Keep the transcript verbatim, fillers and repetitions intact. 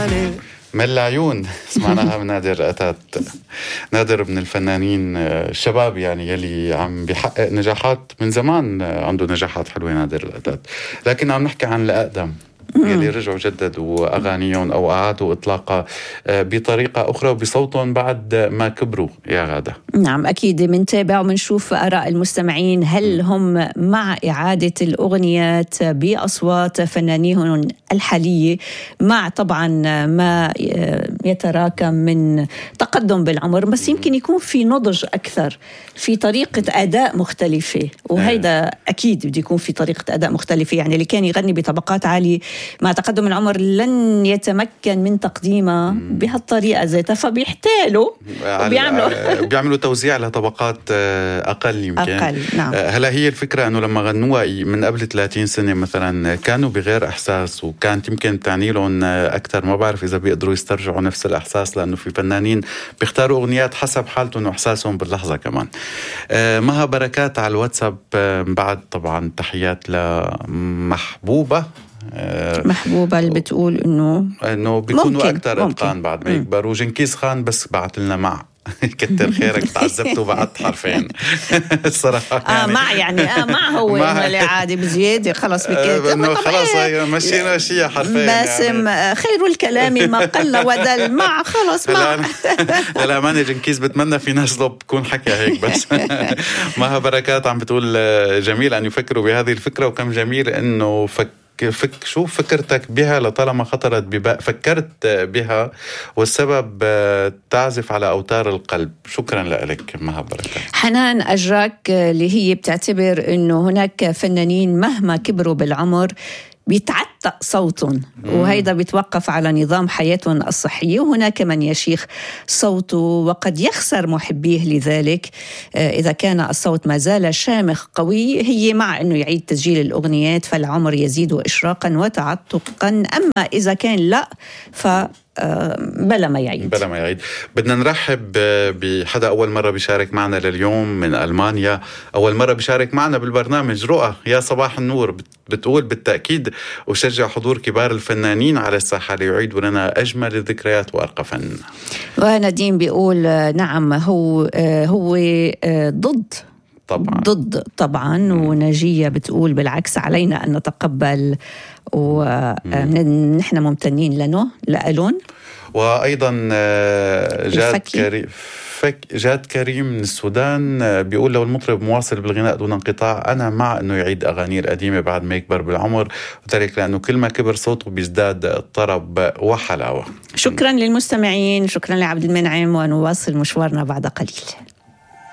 عليه. من العيون سمعناها من نادر رأتات. نادر من الفنانين الشباب يعني يلي عم بيحقق نجاحات من زمان، عنده نجاحات حلوة نادر رأتات، لكن عم نحكي عن الأقدم يلي رجعوا جددوا أغانيهم أو أعادوا إطلاقها بطريقة أخرى وبصوتهم بعد ما كبروا يا غادة. نعم أكيد منتابع ومنشوف آراء المستمعين، هل هم مع إعادة الأغنيات بأصوات فنانيهم الحالية مع طبعا ما يتراكم من تقدم بالعمر، بس يمكن يكون في نضج أكثر، في طريقة أداء مختلفة، وهيدا أكيد بده يكون في طريقة أداء مختلفة. يعني اللي كان يغني بطبقات عالية مع تقدم العمر لن يتمكن من تقديمها بهالطريقة ذاتها، فبيحتالوا وبيعملوا بيعملوا توزيع لطبقات أقل يمكن أقل. نعم. هلا هي الفكرة أنه لما غنوها من قبل ثلاثين سنة مثلا كانوا بغير إحساس، وكانت يمكن تعني لهم أكثر. ما بعرف إذا بيقدروا يسترجعوا نفس الإحساس، لأنه في فنانين بيختاروا أغنيات حسب حالتهم وإحساسهم باللحظة كمان. مها بركات على الواتساب بعد طبعا تحيات لمحبوبة محبوبة اللي بتقول إنه إنه بيكونوا أكثر إتقان بعد ما يكبروا. جنكيز خان بس بعت لنا مع كتر خيرك، تعذبت وبعت حرفين الصراحة آه يعني مع يعني آه مع هو اللي عادي بزيادة خلص بكيت إنه خلاص هي مشينا شيء حرفين بس يعني. خير الكلام ما قل ودل مع خلاص مع للأمانة جنكيز بتمنى في ناس لو بتكون حكي هيك بس. مها بركات عم بتقول جميل أن يفكروا بهذه الفكرة، وكم جميل إنه فك فك شو فكرتك بها لطالما خطرت ببا فكرت بها، والسبب تعزف على أوتار القلب. شكرا لك مها بركات. حنان أجراك اللي هي بتعتبر إنه هناك فنانين مهما كبروا بالعمر بيتعتق صوتهم، وهيدا بيتوقف على نظام حياتهم الصحية، وهناك من يشيخ صوته وقد يخسر محبيه لذلك إذا كان الصوت ما زال شامخ قوي. هي مع أنه يعيد تسجيل الأغنيات فالعمر يزيد إشراقا وتعتقا، أما إذا كان لا ف بلا ما يعيد بلا ما يعيد. بدنا نرحب بحدا أول مرة بيشارك معنا لليوم من ألمانيا، أول مرة بيشارك معنا بالبرنامج. رؤى يا صباح النور، بتقول بالتأكيد أشجع حضور كبار الفنانين على الساحة ليعيدوا لنا أجمل الذكريات وأرقى فن. ونديم بيقول نعم هو هو ضد طبعا ضد طبعا. ونجية بتقول بالعكس علينا أن نتقبل، ونحن ممتنين لنه لألون. وأيضا جاد كريم جاد كريم من السودان بيقول لو المطرب مواصل بالغناء دون انقطاع أنا مع أنه يعيد أغانيه القديمة بعد ما يكبر بالعمر، وذلك لأنه كل ما كبر صوته بيزداد طرب وحلاوة. شكرا للمستمعين، شكرا لعبد المنعم، ونواصل مشوارنا بعد قليل.